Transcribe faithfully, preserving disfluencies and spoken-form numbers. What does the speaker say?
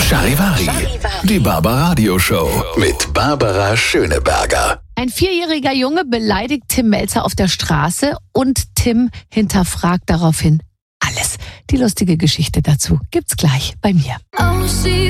Charivari, die Barbaradio-Show mit Barbara Schöneberger. Ein vierjähriger Junge beleidigt Tim Melzer auf der Straße und Tim hinterfragt daraufhin alles. Die lustige Geschichte dazu gibt's gleich bei mir.